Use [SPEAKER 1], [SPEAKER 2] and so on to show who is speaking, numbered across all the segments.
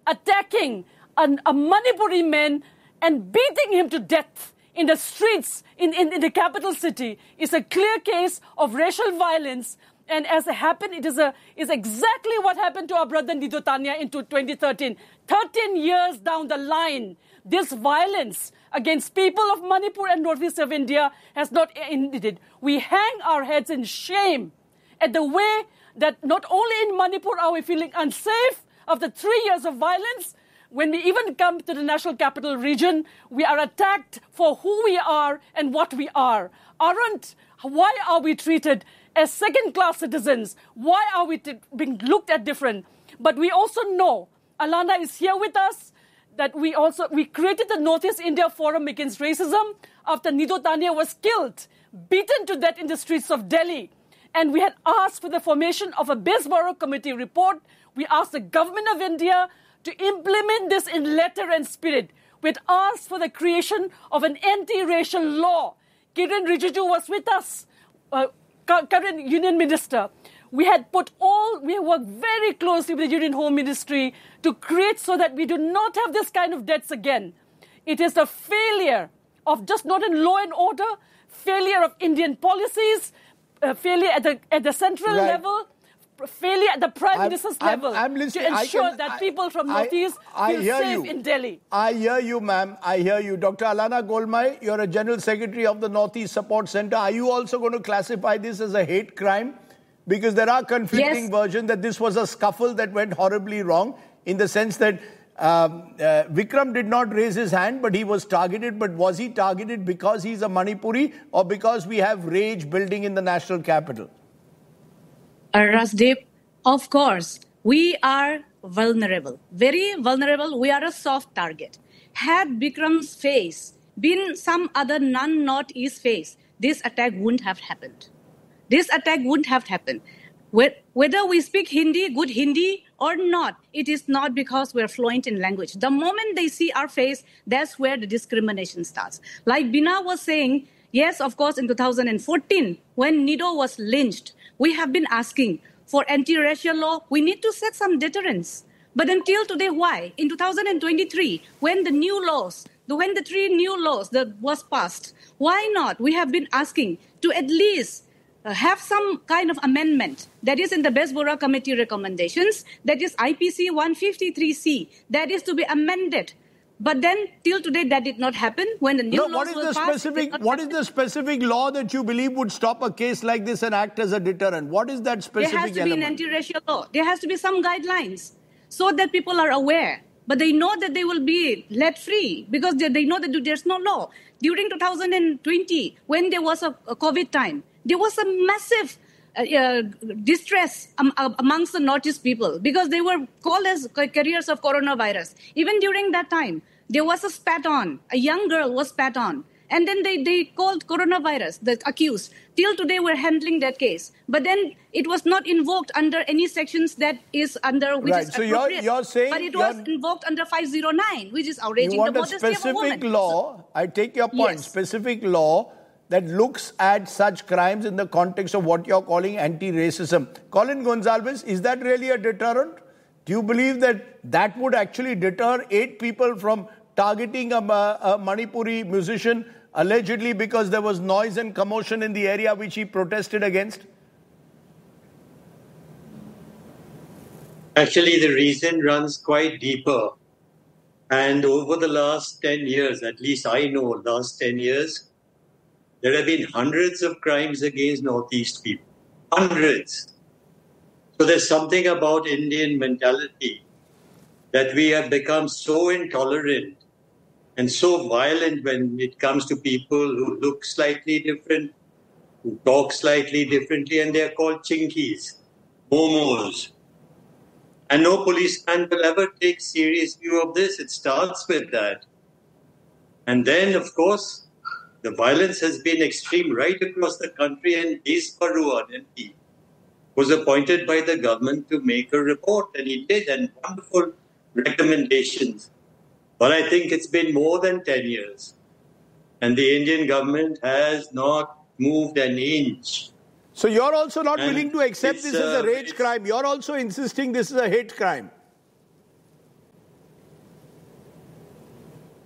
[SPEAKER 1] attacking a Manipuri man and beating him to death in the streets in the capital city is a clear case of racial violence. And as it happened, is exactly what happened to our brother Nido Tanya in 2013. 13 years down the line, this violence against people of Manipur and northeast of India has not ended. We hang our heads in shame at the way that not only in Manipur are we feeling unsafe after 3 years of violence, when we even come to the national capital region, we are attacked for who we are and what we are. Why are we treated as second-class citizens? Why are we being looked at different? But we also know, Alana is here with us, that we created the Northeast India Forum Against Racism after Nido Tanya was killed, beaten to death in the streets of Delhi. And we had asked for the formation of a Bisborough Committee report. We asked the government of India to implement this in letter and spirit. We had asked for the creation of an anti-racial law. Kiren Rijiju was with us, current Union Minister. We worked very closely with the Union Home Ministry to create so that we do not have this kind of deaths again. It is a failure of just not in law and order, failure of Indian policies, failure at the central level, failure at the Prime Minister's level to ensure that people from Northeast feel safe in Delhi.
[SPEAKER 2] I hear you, ma'am. I hear you. Dr. Alana Golmai, you're a General Secretary of the Northeast Support Center. Are you also going to classify this as a hate crime? Because there are conflicting versions that this was a scuffle that went horribly wrong in the sense that Vikram did not raise his hand, but he was targeted. But was he targeted because he's a Manipuri or because we have rage building in the national capital?
[SPEAKER 3] Rasdeep, of course, we are vulnerable, very vulnerable. We are a soft target. Had Bikram's face been some other non-Northeast face, this attack wouldn't have happened. This attack wouldn't have happened. Whether we speak Hindi, good Hindi or not, it is not because we're fluent in language. The moment they see our face, that's where the discrimination starts. Like Bina was saying, yes, of course, in 2014, when Nido was lynched, we have been asking for anti-racial law. We need to set some deterrence. But until today, why? In 2023, when the three new laws that was passed, why not? We have been asking to at least have some kind of amendment that is in the Bisborough Committee recommendations, that is IPC 153C, that is to be amended. But then, till today, that did not happen. When the new laws were passed,
[SPEAKER 2] what is the specific law that you believe would stop a case like this and act as a deterrent? What is that specific element?
[SPEAKER 3] There has to be an anti-racial law. There has to be some guidelines so that people are aware. But they know that they will be let free because they know that there's no law. During 2020, when there was a COVID time, there was a massive distress amongst the Northeast people because they were called as carriers of coronavirus. Even during that time, there was a spat on. A young girl was spat on. And then they called coronavirus, the accused. Till today, we're handling that case. But then it was not invoked under any sections that is under which is appropriate.
[SPEAKER 2] You're saying...
[SPEAKER 3] But it was invoked under 509, which is outraging the modesty of a woman.
[SPEAKER 2] You want a specific law, I take your point, specific law that looks at such crimes in the context of what you're calling anti-racism. Colin Gonsalves, is that really a deterrent? Do you believe that would actually deter 8 people from targeting a Manipuri musician allegedly because there was noise and commotion in the area which he protested against?
[SPEAKER 4] Actually, the reason runs quite deeper. And over the last 10 years, at least I know, last 10 years, there have been hundreds of crimes against Northeast people. Hundreds. So there's something about Indian mentality that we have become so intolerant and so violent when it comes to people who look slightly different, who talk slightly differently, and they're called chinkies, momos. And no policeman will ever take serious view of this. It starts with that. And then, of course, the violence has been extreme right across the country, and Bisborough MP was appointed by the government to make a report, and he did, and wonderful recommendations. But I think it's been more than 10 years, and the Indian government has not moved an inch.
[SPEAKER 2] So you're also not willing to accept this as a rage crime. You're also insisting this is a hate crime.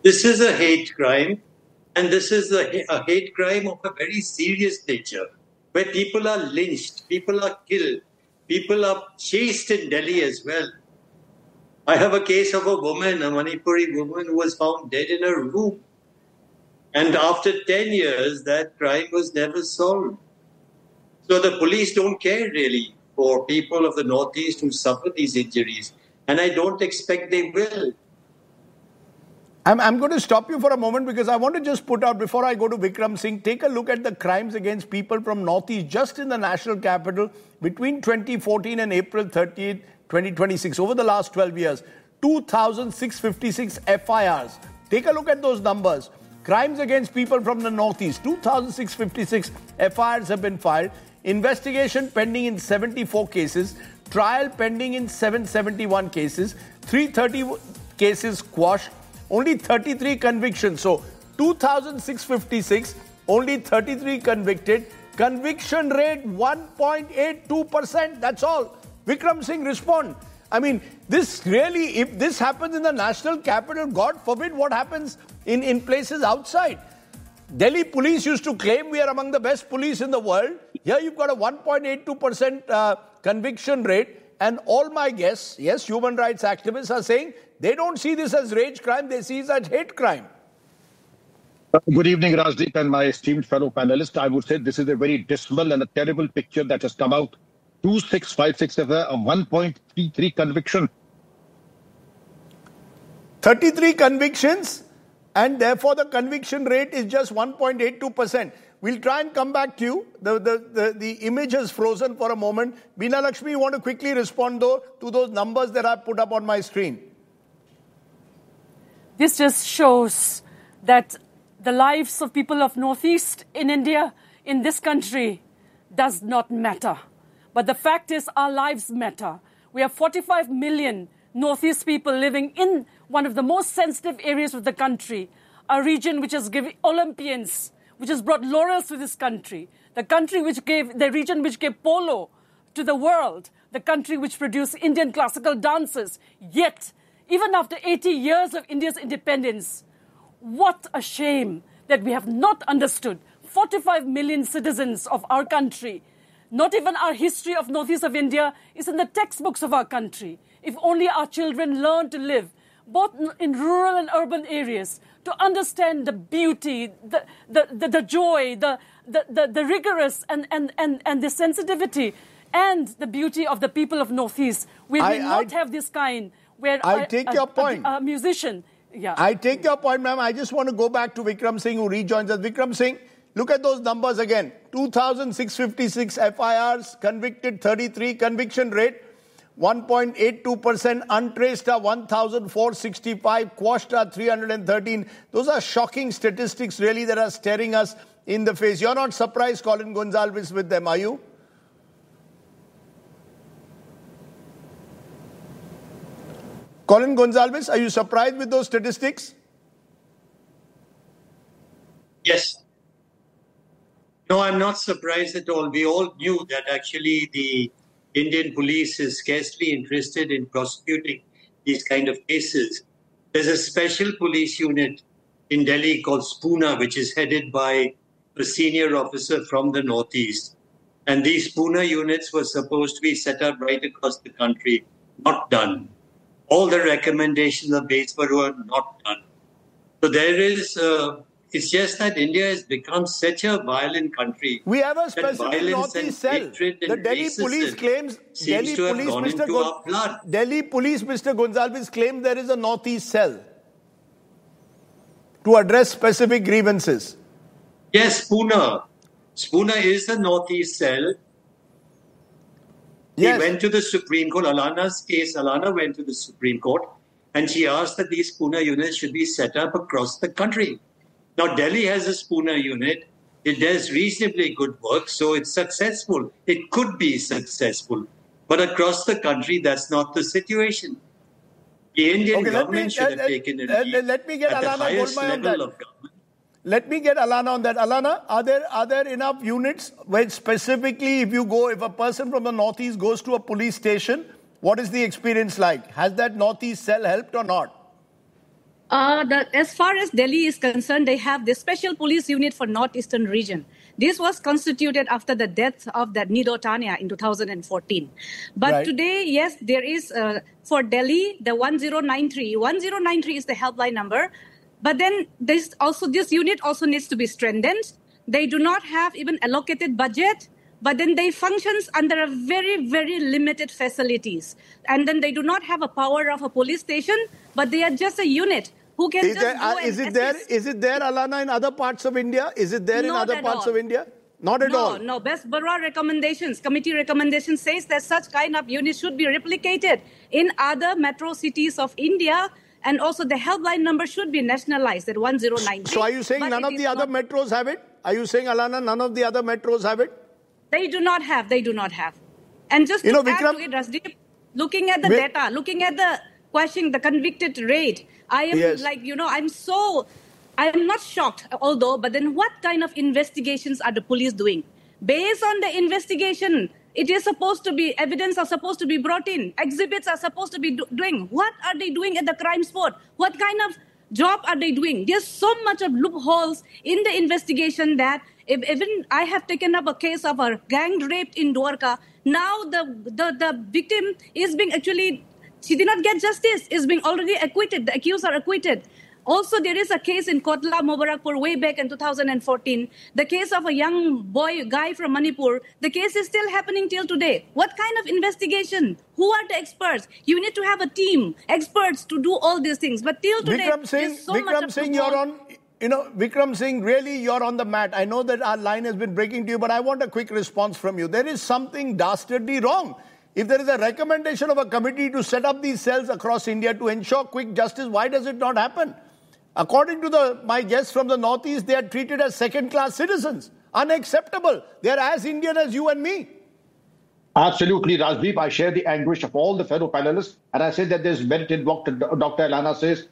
[SPEAKER 4] This is a hate crime, and this is a hate crime of a very serious nature, where people are lynched, people are killed, people are chased in Delhi as well. I have a case of a woman, a Manipuri woman, who was found dead in her room. And after 10 years, that crime was never solved. So the police don't care really for people of the Northeast who suffer these injuries. And I don't expect they will.
[SPEAKER 2] I'm going to stop you for a moment because I want to just put out, before I go to Vikram Singh, take a look at the crimes against people from Northeast just in the national capital between 2014 and April 30th, 2026. Over the last 12 years, 2,656 FIRs. Take a look at those numbers. Crimes against people from the Northeast, 2,656 FIRs have been filed. Investigation pending in 74 cases. Trial pending in 771 cases. 330 cases quashed. Only 33 convictions. So 2,656, only 33 convicted. Conviction rate 1.82%. That's all. Vikram Singh, respond. I mean, this really, if this happens in the national capital, God forbid what happens in places outside. Delhi police used to claim we are among the best police in the world. Here you've got a 1.82% conviction rate. And all my guests, yes, human rights activists are saying they don't see this as rage crime, they see it as hate crime.
[SPEAKER 5] Good evening, Rajdeep and my esteemed fellow panelists. I would say this is a very dismal and a terrible picture that has come out. 2,656 of a 1.33 conviction.
[SPEAKER 2] 33 convictions, and therefore the conviction rate is just 1.82%. We'll try and come back to you. The image has frozen for a moment. Beena Lakshmi, you want to quickly respond though to those numbers that I put up on my screen?
[SPEAKER 1] This just shows that the lives of people of Northeast in India, in this country, does not matter. But the fact is our lives matter. We have 45 million Northeast people living in one of the most sensitive areas of the country, a region which has given Olympians, which has brought laurels to this country, the region which gave polo to the world, the country which produced Indian classical dances. Yet, even after 80 years of India's independence, what a shame that we have not understood 45 million citizens of our country. Not even our history of Northeast of India is in the textbooks of our country. If only our children learn to live both in rural and urban areas, to understand the beauty, the joy, the rigorous and the sensitivity and the beauty of the people of Northeast. We will not have this kind where
[SPEAKER 2] I take your point.
[SPEAKER 1] A musician. Yeah.
[SPEAKER 2] I take your point, ma'am. I just want to go back to Vikram Singh, who rejoins us. Vikram Singh, look at those numbers again. 2,656 FIRs, convicted 33, conviction rate 1.82%, untraced are 1,465, quashed are 313. Those are shocking statistics, really, that are staring us in the face. You're not surprised, Colin Gonsalves, with them, are you? Colin Gonsalves, are you surprised with those statistics?
[SPEAKER 4] Yes. No, I'm not surprised at all. We all knew that actually the Indian police is scarcely interested in prosecuting these kind of cases. There's a special police unit in Delhi called Spooner, which is headed by a senior officer from the Northeast. And these Spooner units were supposed to be set up right across the country. Not done. All the recommendations of Batesford were not done. So there is... it's just that India has become such a violent country.
[SPEAKER 2] We have a specific Northeast cell. The Delhi police claims, Delhi police, Mr. Gonsalves claims there is a Northeast cell to address specific grievances.
[SPEAKER 4] Yes, Spooner. Spooner is the Northeast cell.
[SPEAKER 2] Yes.
[SPEAKER 4] He went to the Supreme Court. Alana's case, Alana went to the Supreme Court and she asked that these Spooner units should be set up across the country. Now, Delhi has a Spooner unit. It does reasonably good work, so it's successful. It could be successful. But across the country, that's not the situation. The Indian government should have taken it
[SPEAKER 2] let me get
[SPEAKER 4] at
[SPEAKER 2] Alana
[SPEAKER 4] the highest
[SPEAKER 2] Golmai on
[SPEAKER 4] level
[SPEAKER 2] that.
[SPEAKER 4] of government.
[SPEAKER 2] Let me get Alana on that. Alana, are there enough units where specifically if a person from the Northeast goes to a police station, what is the experience like? Has that Northeast cell helped or not?
[SPEAKER 3] As far as Delhi is concerned, they have this special police unit for northeastern region. This was constituted after the death of that Nido Tania in 2014. But today, yes, there is, for Delhi, the 1093. 1093 is the helpline number. But then this unit also needs to be strengthened. They do not have even allocated budget. But then they functions under a very, very limited facilities. And then they do not have a power of a police station, but they are just a unit who can
[SPEAKER 2] Is it there, Alana, in other parts of India? Is it there in other parts of India? Not at all.
[SPEAKER 3] No. Best Barua recommendations, committee recommendation says that such kind of units should be replicated in other metro cities of India. And also the helpline number should be nationalized at 1093.
[SPEAKER 2] So are you saying none of the other metros have it? Are you saying, Alana, none of the other metros have it?
[SPEAKER 3] They do not have. And just to add to it, Rasdeep, looking at the data, looking at the question, the convicted rate, I am I'm not shocked, although, but then what kind of investigations are the police doing? Based on the investigation, it is supposed to be, evidence are supposed to be brought in, exhibits are supposed to be doing. What are they doing at the crime spot? What kind of job are they doing? There's so much of loopholes in the investigation that even I have taken up a case of a gang rape in Dwarka. Now the victim is being she did not get justice, is being already acquitted. The accused are acquitted. Also, there is a case in Kotla, Mubarakpur, way back in 2014. The case of a young guy from Manipur. The case is still happening till today. What kind of investigation? Who are the experts? You need to have a team, experts to do all these things. But till today,
[SPEAKER 2] Vikram Singh, you're on. Vikram Singh, really, you're on the mat. I know that our line has been breaking to you, but I want a quick response from you. There is something dastardly wrong. If there is a recommendation of a committee to set up these cells across India to ensure quick justice, why does it not happen? According to my guests from the Northeast, they are treated as second-class citizens. Unacceptable. They are as Indian as you and me.
[SPEAKER 5] Absolutely, Rajdeep. I share the anguish of all the fellow panelists. And I say that there's merit in what Dr. Alana says.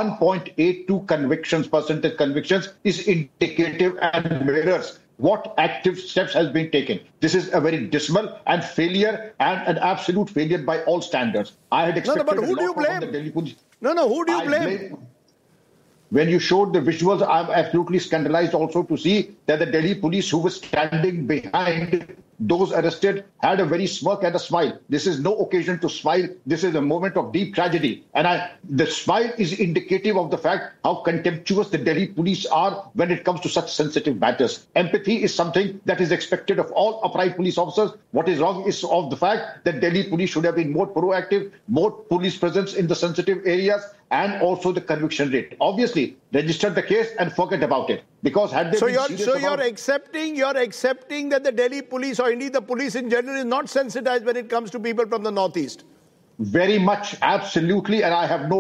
[SPEAKER 5] 1.82 percentage convictions is indicative and mirrors what active steps has been taken. This is a very dismal and failure and an absolute failure by all standards. I had expected
[SPEAKER 2] but who do you blame? Who do you blame?
[SPEAKER 5] When you showed the visuals, I'm absolutely scandalized also to see that the Delhi police who was standing behind those arrested had a very smirk and a smile. This is no occasion to smile. This is a moment of deep tragedy. And the smile is indicative of the fact how contemptuous the Delhi police are when it comes to such sensitive matters. Empathy is something that is expected of all upright police officers. What is wrong is of the fact that Delhi police should have been more proactive, more police presence in the sensitive areas, and also the conviction rate. Obviously, register the case and forget about it. Because had they
[SPEAKER 2] you're accepting that the Delhi police or indeed the police in general is not sensitized when it comes to people from the Northeast?
[SPEAKER 5] Very much, absolutely, and I have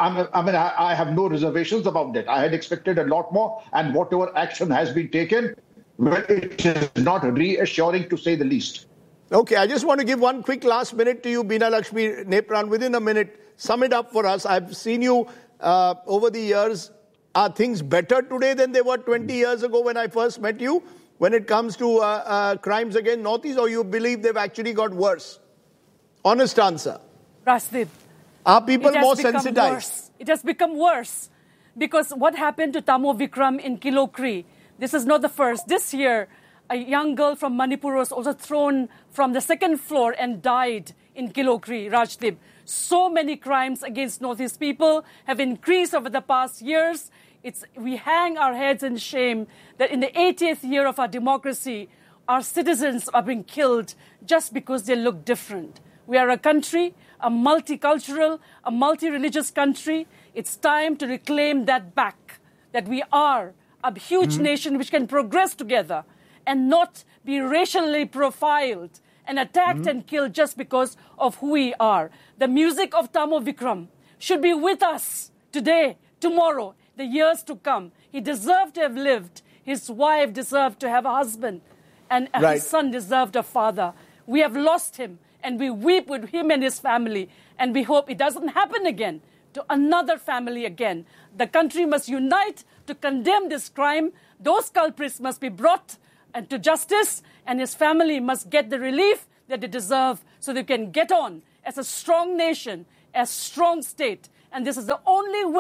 [SPEAKER 5] no reservations about that. I had expected a lot more, and whatever action has been taken, well, it is not reassuring to say the least.
[SPEAKER 2] Okay, I just want to give one quick last minute to you, Beena Lakshmi Nepran. Within a minute, sum it up for us. I've seen you over the years. Are things better today than they were 20 years ago when I first met you when it comes to crimes against Northeast, or you believe they've actually got worse? Honest answer.
[SPEAKER 1] Rasdeep.
[SPEAKER 2] Are people more sensitized?
[SPEAKER 1] It has become worse because what happened to Tamo Vikram in Kilokri, this is not the first. This year, a young girl from Manipur was also thrown from the second floor and died in Kilokri, Rajdeep. So many crimes against Northeast people have increased over the past years. We hang our heads in shame that in the 80th year of our democracy, our citizens are being killed just because they look different. We are a country, a multicultural, a multi-religious country. It's time to reclaim that back, that we are a huge nation which can progress together and not be racially profiled and attacked and killed just because of who we are. The music of Tamo Vikram should be with us today, tomorrow, the years to come. He deserved to have lived. His wife deserved to have a husband. And his son deserved a father. We have lost him, and we weep with him and his family. And we hope it doesn't happen again to another family again. The country must unite to condemn this crime. Those culprits must be brought to justice, and his family must get the relief that they deserve so they can get on as a strong nation, as a strong state. And this is the only way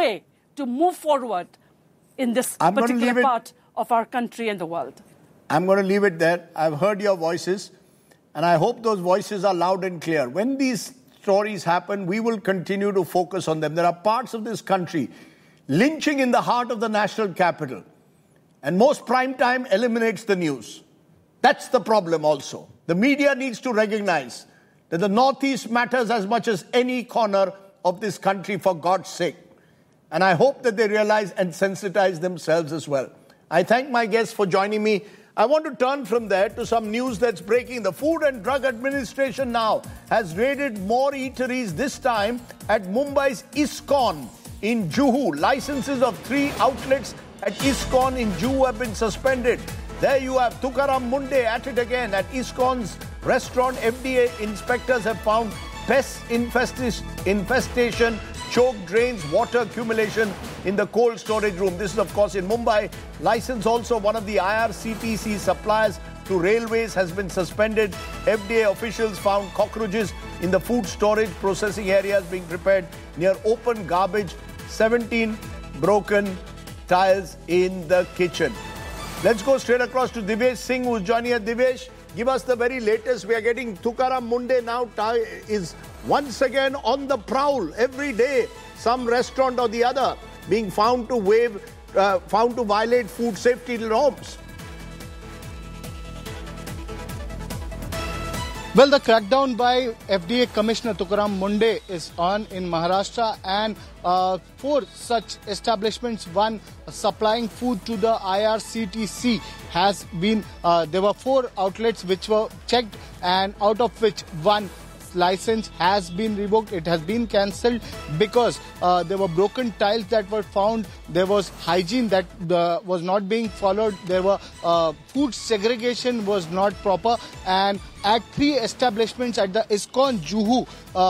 [SPEAKER 1] to move forward in this particular part of our country and the world.
[SPEAKER 2] I'm going to leave it there. I've heard your voices, and I hope those voices are loud and clear. When these stories happen, we will continue to focus on them. There are parts of this country lynching in the heart of the national capital, and most prime time eliminates the news. That's the problem also. The media needs to recognize that the Northeast matters as much as any corner of this country, for God's sake. And I hope that they realize and sensitize themselves as well. I thank my guests for joining me. I want to turn from there to some news that's breaking. The Food and Drug Administration now has raided more eateries, this time at Mumbai's ISKCON in Juhu. Licenses of 3 outlets at ISKCON in Juhu have been suspended. There you have Tukaram Munde at it again. At ISKCON's restaurant, FDA inspectors have found pest infestation, choked drains, water accumulation in the cold storage room. This is, of course, in Mumbai. License also, one of the IRCTC suppliers to railways has been suspended. FDA officials found cockroaches in the food storage processing areas being prepared near open garbage, 17 broken tiles in the kitchen. Let's go straight across to Divesh Singh, who's joining us. Divesh, give us the very latest. We are getting Tukaram Munde now is once again on the prowl. Every day, some restaurant or the other being found to violate food safety norms.
[SPEAKER 6] Well, the crackdown by FDA Commissioner Tukaram Munde is on in Maharashtra, and 4 such establishments, one supplying food to the IRCTC, has been, there were 4 outlets which were checked, and out of which one license has been revoked. It has been cancelled because there were broken tiles that were found. There was hygiene that was not being followed. There were food segregation was not proper, and at 3 establishments at the ISKCON Juhu,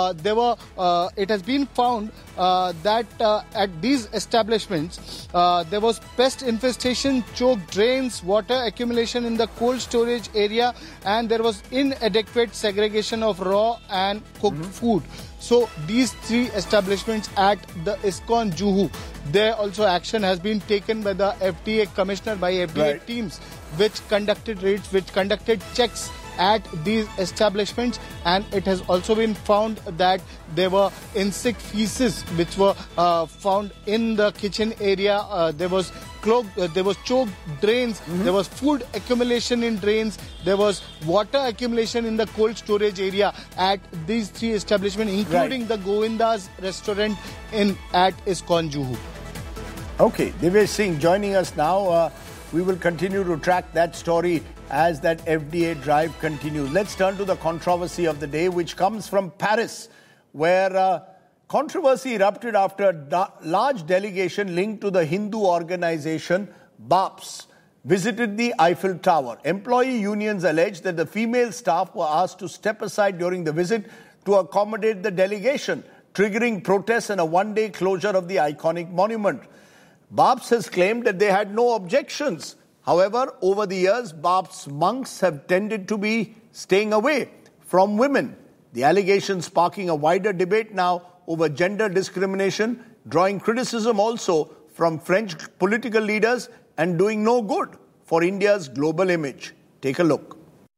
[SPEAKER 6] it has been found that at these establishments there was pest infestation, choked drains, water accumulation in the cold storage area, and there was inadequate segregation of raw and cooked food. So these 3 establishments at the ISKCON Juhu, there also action has been taken by the FDA Commissioner, by FDA teams, which conducted raids, which conducted checks at these establishments, and it has also been found that there were insect feces which were found in the kitchen area. There was choked drains, there was food accumulation in drains, there was water accumulation in the cold storage area at these 3 establishments, including the Govinda's restaurant at ISKCON Juhu.
[SPEAKER 2] Okay, Divesh Singh joining us now. We will continue to track that story as that FDA drive continues. Let's turn to the controversy of the day, which comes from Paris, where controversy erupted after a large delegation linked to the Hindu organization BAPS visited the Eiffel Tower. Employee unions alleged that the female staff were asked to step aside during the visit to accommodate the delegation, triggering protests and a one-day closure of the iconic monument. BAPS has claimed that they had no objections. However, over the years, BAPS monks have tended to be staying away from women. The allegation sparking a wider debate now over gender discrimination, drawing criticism also from French political leaders and doing no good for India's global image. Take a look.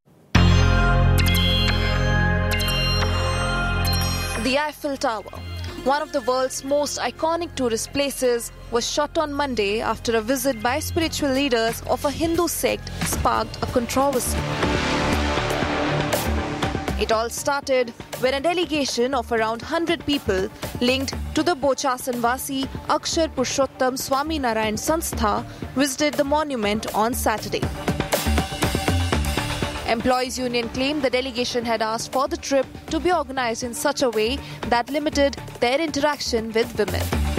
[SPEAKER 7] The Eiffel Tower, one of the world's most iconic tourist places, was shut on Monday after a visit by spiritual leaders of a Hindu sect sparked a controversy. It all started when a delegation of around 100 people linked to the Bochasanvasi Akshar Purushottam Swaminarayan Sanstha visited the monument on Saturday. Employees' union claimed the delegation had asked for the trip to be organized in such a way that limited their interaction with women.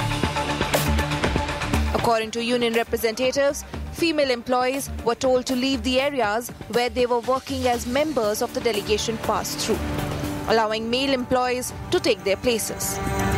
[SPEAKER 7] According to union representatives, female employees were told to leave the areas where they were working as members of the delegation passed through, allowing male employees to take their places.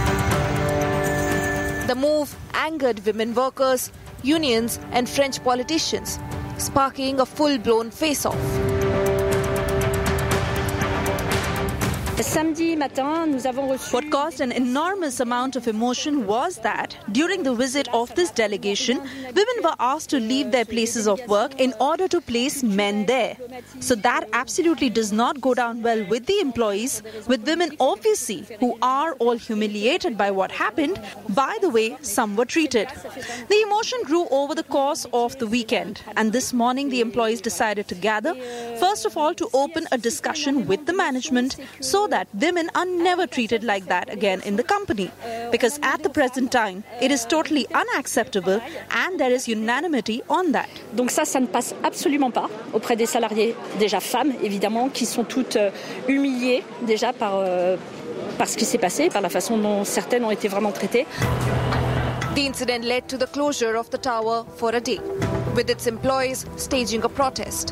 [SPEAKER 7] The move angered women workers, unions, and French politicians, sparking a full-blown face-off.
[SPEAKER 8] What caused an enormous amount of emotion was that during the visit of this delegation, women were asked to leave their places of work in order to place men there. So that absolutely does not go down well with the employees, with women obviously who are all humiliated by what happened, by the way some were treated. The emotion grew over the course of the weekend, and this morning the employees decided to gather, first of all to open a discussion with the management so that women are never treated like that again in the company. Because at the present time, it is totally unacceptable and there is unanimity on that.
[SPEAKER 9] Donc ça ne passe absolument pas auprès des salariés, déjà femmes évidemment, qui sont toutes humiliées déjà par ce qui s'est passé, par la façon dont certaines ont été vraiment traitées.
[SPEAKER 7] The incident led to the closure of the tower for a day, with its employees staging a protest.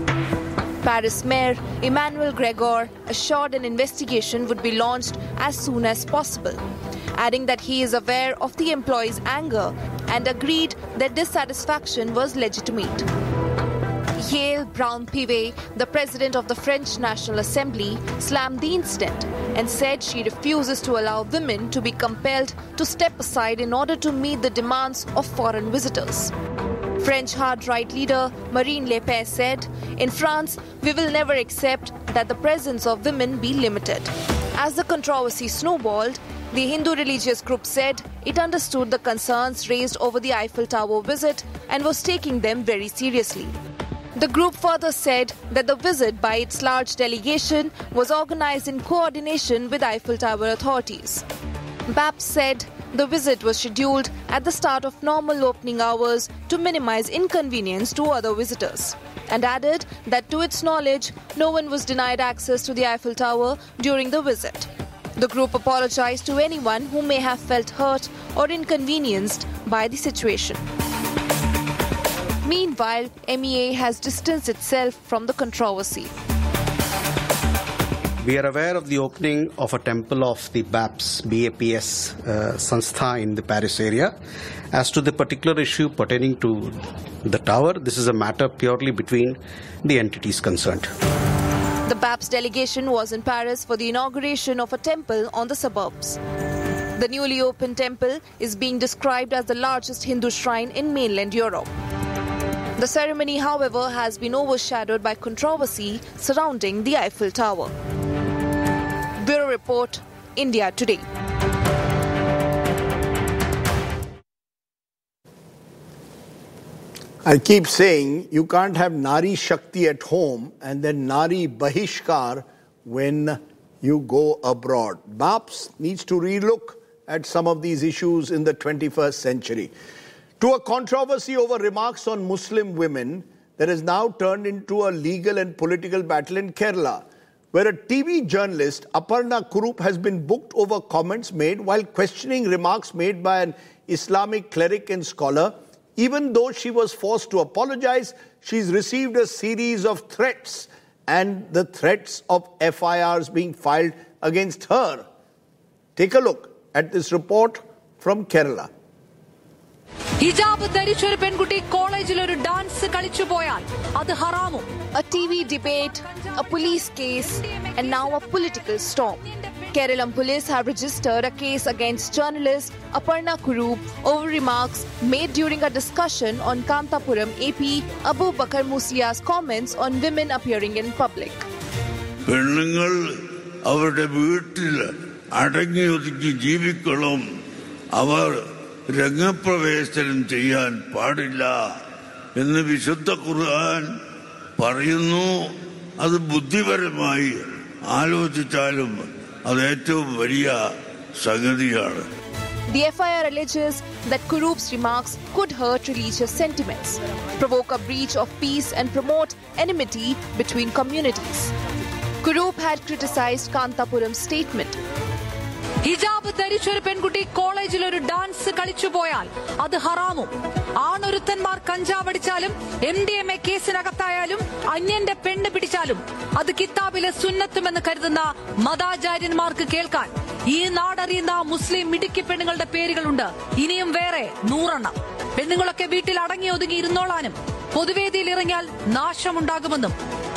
[SPEAKER 7] Paris Mayor Emmanuel Gregor assured an investigation would be launched as soon as possible, adding that he is aware of the employees' anger and agreed that dissatisfaction was legitimate. Yael Braun-Pivet, the president of the French National Assembly, slammed the incident and said she refuses to allow women to be compelled to step aside in order to meet the demands of foreign visitors. French hard-right leader Marine Le Pen said, "In France, we will never accept that the presence of women be limited." As the controversy snowballed, the Hindu religious group said it understood the concerns raised over the Eiffel Tower visit and was taking them very seriously. The group further said that the visit by its large delegation was organized in coordination with Eiffel Tower authorities. BAPS said the visit was scheduled at the start of normal opening hours to minimize inconvenience to other visitors, and added that to its knowledge, no one was denied access to the Eiffel Tower during the visit. The group apologized to anyone who may have felt hurt or inconvenienced by the situation. Meanwhile, MEA has distanced itself from the controversy.
[SPEAKER 10] We are aware of the opening of a temple of the BAPS Sanstha in the Paris area. As to the particular issue pertaining to the tower, this is a matter purely between the entities concerned.
[SPEAKER 7] The BAPS delegation was in Paris for the inauguration of a temple on the suburbs. The newly opened temple is being described as the largest Hindu shrine in mainland Europe. The ceremony, however, has been overshadowed by controversy surrounding the Eiffel Tower. Bureau Report, India Today.
[SPEAKER 2] I keep saying you can't have Nari Shakti at home and then Nari Bahishkar when you go abroad. BAPS needs to relook at some of these issues in the 21st century. To a controversy over remarks on Muslim women that has now turned into a legal and political battle in Kerala, where a TV journalist, Aparna Kurup, has been booked over comments made while questioning remarks made by an Islamic cleric and scholar. Even though she was forced to apologize, she's received a series of threats and the threats of FIRs being filed against her. Take a look at this report from Kerala.
[SPEAKER 11] ഹിജാബ് ധരിച്ചൊരു പെൺകുട്ടി കോളേജിൽ ഒരു dance കളിച്ചു പോയാൽ അത് ഹറാമോ?
[SPEAKER 7] A TV debate, a police case, and now a political storm. Kerala police have registered a case against journalist Aparna Kurup over remarks made during a discussion on Kantapuram AP Abu Bakar Musia's comments on women appearing in public.
[SPEAKER 12] പെണ്ണുങ്ങൾ അവരുടെ വീട്ടിൽ അടങ്ങി ഒതുക്കി ജീവിക്കണം, അവർ രംഗപ്രവേശനം ചെയ്യാൻ പാടില്ല എന്ന് വിശുദ്ധ ഖുർആൻ പറയുന്നു. അത് ബുദ്ധിപരമായി ആലോചിച്ചാലും അത് ഏറ്റവും വലിയ സംഗതിയാണ്.
[SPEAKER 7] The FIR alleges that Kurup's remarks could hurt religious sentiments, provoke a breach of peace and promote enmity between communities. Kurup had criticized Kantapuram's statement.
[SPEAKER 11] ഹിജാബ് ധരിച്ചൊരു പെൺകുട്ടി കോളേജിൽ ഒരു ഡാൻസ് കളിച്ചു പോയാൽ അത് ഹറാമോ? ആണൊരുത്തന്മാർ കഞ്ചാവടിച്ചാലും MDMA കേസിനകത്തായാലും അന്യന്റെ പെണ്ണ് പിടിച്ചാലും അത് കിതാബിലെ സുന്നത്തുമെന്ന് കരുതുന്ന മതാചാര്യന്മാർക്ക് കേൾക്കാൻ ഈ നാടറിയുന്ന മുസ്ലിം മിടുക്കി പെണ്ണുങ്ങളുടെ പേരുകളുണ്ട്. ഇനിയും വേറെ 100 പെണ്ണുങ്ങളൊക്കെ വീട്ടിൽ അടങ്ങി ഒതുങ്ങി ഇരുന്നോളാനും പൊതുവേദിയിൽ ഇറങ്ങിയാൽ നാശമുണ്ടാകുമെന്നും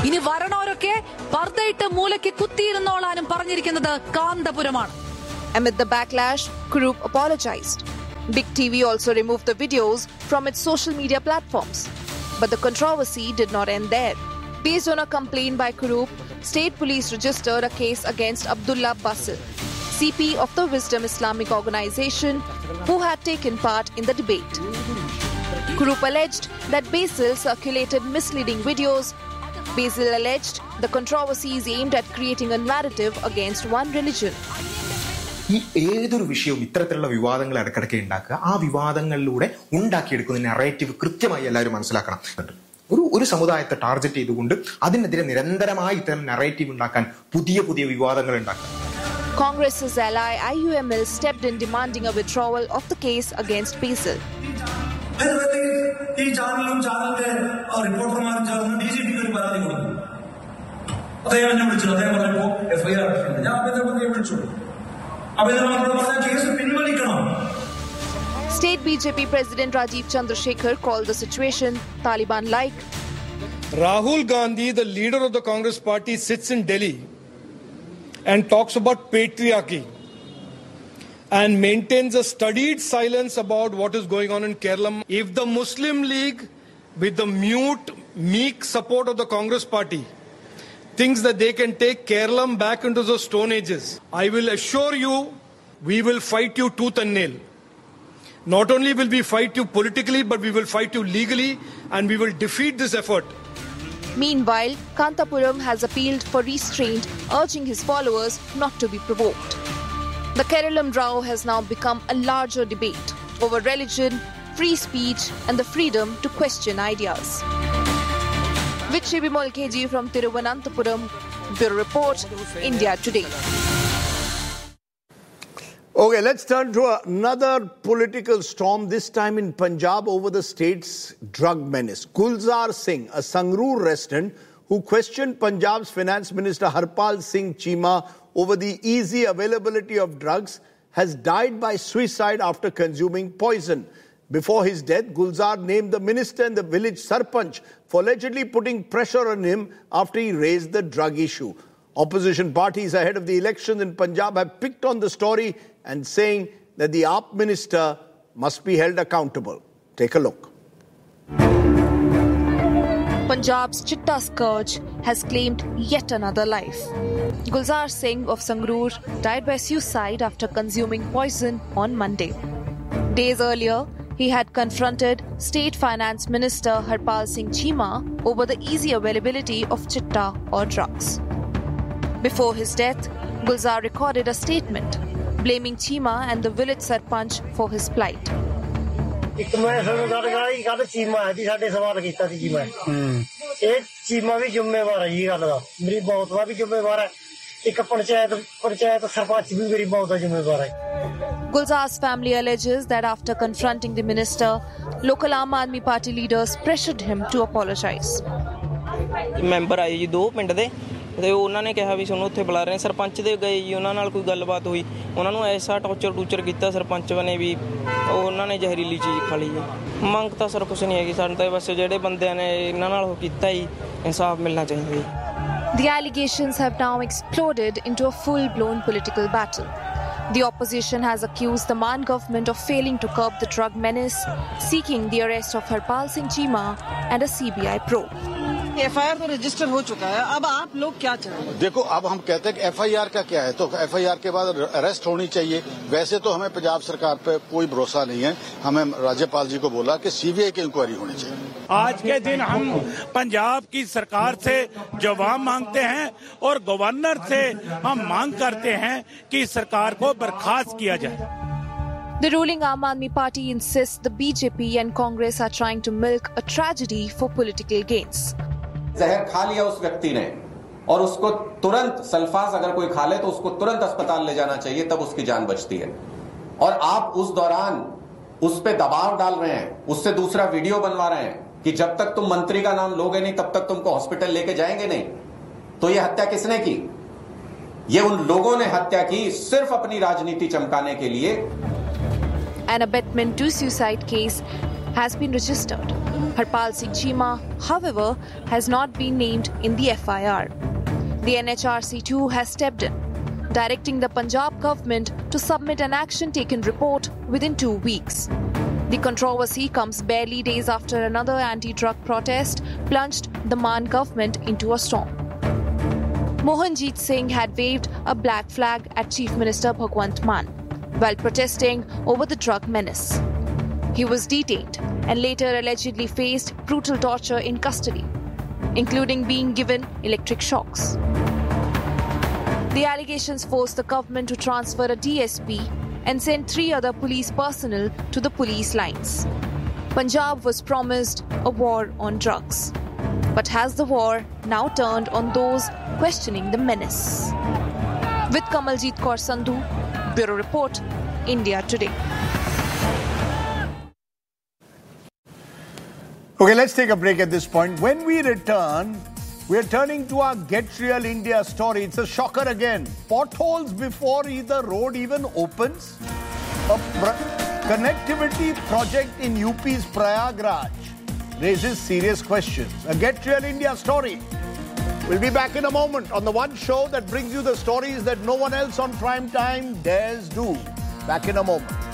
[SPEAKER 11] ഇനി വരണവരൊക്കെ പർദ്ദയിട്ട് മൂലയ്ക്ക് കുത്തിയിരുന്നോളാനും പറഞ്ഞിരിക്കുന്നത് കാന്തപുരമാണ്.
[SPEAKER 7] Amid the backlash, Kurup apologized. Big TV also removed the videos from its social media platforms. But the controversy did not end there. Based on a complaint by Kurup, State Police registered a case against Abdullah Basil, CP of the Wisdom Islamic Organization, who had taken part in the debate. Kurup alleged that Basil circulated misleading videos. Basil alleged the controversy is aimed at creating a narrative against one religion.
[SPEAKER 13] ഈ ഏതൊരു വിഷയവും ഇത്തരത്തിലുള്ള വിവാദങ്ങൾ ഇടയ്ക്കിടയ്ക്ക് ഉണ്ടാക്കുക, ആ വിവാദങ്ങളിലൂടെ ഉണ്ടാക്കിയെടുക്കുന്ന narrative കൃത്യമായി എല്ലാവരും മനസ്സിലാക്കണം. ഒരു സമുദായത്തെ ടാർഗറ്റ് ചെയ്തുകൊണ്ട് അതിനെതിരെ നിരന്തരമായി ഇത്തരം നെറേറ്റീവ് ഉണ്ടാക്കാൻ പുതിയ പുതിയ വിവാദങ്ങൾ ഉണ്ടാക്കാം.
[SPEAKER 7] Congress's ally IUML stepped in demanding a withdrawal of the case against Basil. State BJP President Rajiv Chandrasekhar called the situation Taliban-like.
[SPEAKER 14] Rahul Gandhi, the leader of the Congress party, sits in Delhi and talks about patriarchy and maintains a studied silence about what is going on in Kerala. If the Muslim League, with the mute, meek support of the Congress party, thinks that they can take Kerala back into the Stone Ages, I will assure you, we will fight you tooth and nail. Not only will we fight you politically, but we will fight you legally, and we will defeat this effort.
[SPEAKER 7] Meanwhile, Kantapuram has appealed for restraint, urging his followers not to be provoked. The Keralam row has now become a larger debate over religion, free speech, and the freedom to question ideas. With Shibimol KG from Thiruvananthapuram, Bureau Report, India Today.
[SPEAKER 2] Okay, let's turn to another political storm, this time in Punjab over the state's drug menace. Gulzar Singh, a Sangrur resident who questioned Punjab's Finance Minister Harpal Singh Cheema over the easy availability of drugs, has died by suicide after consuming poison. Before his death, Gulzar named the minister and the village sarpanch for allegedly putting pressure on him after he raised the drug issue. Opposition parties ahead of the elections in Punjab have picked on the story and saying that the AAP minister must be held accountable. Take a look.
[SPEAKER 7] Punjab's Chitta scourge has claimed yet another life. Gulzar Singh of Sangrur died by suicide after consuming poison on Monday. Days earlier, he had confronted State Finance Minister Harpal Singh Cheema over the easy availability of chitta or drugs. Before his death, Gulzar recorded a statement blaming Cheema and the village sarpanch for his plight. Gulzar's family alleges that after confronting the minister, local Aam Aadmi Party leaders pressured him to apologize.
[SPEAKER 15] Member ਆਏ ਜੀ 2 ਪਿੰਡ ਦੇ ਤੇ ਉਹਨਾਂ ਨੇ ਕਿਹਾ ਵੀ ਸਾਨੂੰ ਉੱਥੇ ਬੁਲਾ ਰਹੇ ਸਰਪੰਚ ਦੇ ਗਏ ਜੀ ਉਹਨਾਂ ਨਾਲ ਕੋਈ ਗੱਲਬਾਤ ਹੋਈ ਉਹਨਾਂ ਨੂੰ ਐਸਾ ਟੌਰਚਰ ਕੀਤਾ ਸਰਪੰਚ ਨੇ ਵੀ ਉਹਨਾਂ ਨੇ ਜ਼ਹਿਰੀਲੀ ਚੀਜ਼ ਖਾ ਲਈ ਜੀ ਮੰਗ ਤਾਂ ਸਰ ਕੁਛ ਨਹੀਂ ਹੈਗੀ ਸਾਨੂੰ ਤਾਂ ਬਸ ਜਿਹੜੇ ਬੰਦਿਆਂ ਨੇ ਇਹਨਾਂ ਨਾਲ ਉਹ ਕੀਤਾ ਜੀ ਇਨਸਾਫ ਮਿਲਣਾ ਚਾਹੀਦਾ ਜੀ
[SPEAKER 7] The allegations have now exploded into a full-blown political battle. The opposition has accused the Maan government of failing to curb the drug menace, seeking the arrest of Harpal Singh Cheema and a CBI probe.
[SPEAKER 16] FIR तो register हो चुका है, अब आप लोग क्या चाहेंगे?
[SPEAKER 5] देखो, अब हम कहते हैं कि एफआईआर का क्या है, तो एफआईआर के बाद अरेस्ट होनी चाहिए. वैसे तो हमें पंजाब सरकार पे कोई भरोसा नहीं है. हमें राज्यपाल जी को बोला कि सीबीआई की इंक्वायरी होनी चाहिए.
[SPEAKER 17] आज के दिन हम पंजाब की सरकार से जवाब मांगते हैं और गवर्नर से हम मांग करते हैं कि सरकार को बर्खास्त किया जाए.
[SPEAKER 7] The ruling Aam Aadmi Party insists the BJP and Congress are trying to milk a tragedy for political gains.
[SPEAKER 18] जहर खा लिया उस व्यक्ति ने और उसको तुरंत सल्फास अगर कोई खा ले तो उसको तुरंत अस्पताल ले जाना चाहिए, तब उसकी जान बचती है. और आप उस दौरान उस पे दबाव डाल रहे हैं, उससे दूसरा वीडियो बनवा रहे हैं कि जब तक तुम मंत्री का नाम लोगे नहीं तब तक तुमको हॉस्पिटल लेके जाएंगे नहीं. तो ये हत्या किसने की? ये उन लोगों ने हत्या की सिर्फ अपनी राजनीति चमकाने के लिए.
[SPEAKER 7] An abetment to suicide case has been registered. Harpal Singh Cheema, however, has not been named in the FIR. The NHRC too has stepped in, directing the Punjab government to submit an action taken report within 2 weeks. The controversy comes barely days after another anti-drug protest plunged the Maan government into a storm. Mohanjit Singh had waved a black flag at Chief Minister Bhagwant Mann while protesting over the drug menace. He was detained and later allegedly faced brutal torture in custody, including being given electric shocks. The allegations forced the government to transfer a DSP and send 3 other police personnel to the police lines. Punjab was promised a war on drugs. But has the war now turned on those questioning the menace? With Kamaljeet Kaur Sandhu, Bureau Report, India Today.
[SPEAKER 2] Okay, let's take a break at this point. When we return, we're turning to our Get Real India story. It's a shocker again. Potholes before either road even opens. A connectivity project in UP's Prayagraj raises serious questions. A Get Real India story. We'll be back in a moment on the one show that brings you the stories that no one else on prime time dares do. Back in a moment.